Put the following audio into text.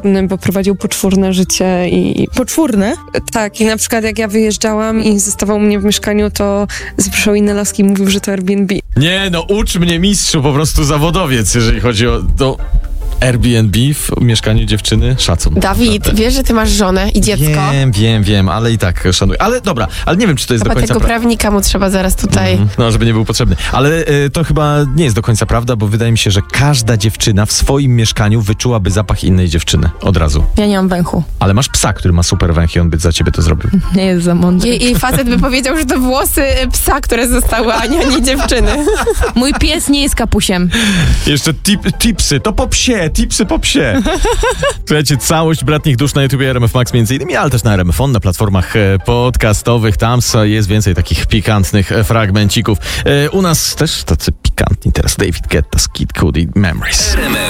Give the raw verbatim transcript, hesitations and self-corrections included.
bo prowadził poczwórne życie i... Poczwórne? Tak, i na przykład jak ja wyjeżdżałam i zostawał u mnie w mieszkaniu, to zapraszał inne laski i mówił, że to Airbnb. Nie, no ucz mnie mistrzu, po prostu zawodowiec, jeżeli chodzi o... Do... Airbnb w mieszkaniu dziewczyny? Szacun. Dawid, naprawdę. wiesz, że ty masz żonę i dziecko? Wiem, wiem, wiem, ale i tak szanuję. Ale dobra, ale nie wiem, czy to jest Chyba do końca tego prawda. prawnika mu trzeba zaraz tutaj... Mm, no, żeby nie był potrzebny. Ale y, to chyba nie jest do końca prawda, bo wydaje mi się, że każda dziewczyna w swoim mieszkaniu wyczułaby zapach innej dziewczyny. Od razu. Ja nie mam węchu. Ale masz psa, który ma super węch i on by za ciebie to zrobił. Nie jest za mądry. I, I facet by powiedział, że to włosy psa, które zostały, a nie, nie dziewczyny. Mój pies nie jest kapusiem. Jeszcze tip, tipsy, to po psie, tipsy po psie. Słuchajcie, całość Bratnich Dusz na YouTubie R M F Max między innymi, ale też na R M F On, na platformach e, podcastowych. Tam jest więcej takich pikantnych e, fragmencików. E, u nas też tacy pikantni teraz David Guetta, Kid Cudi, Memories. R M F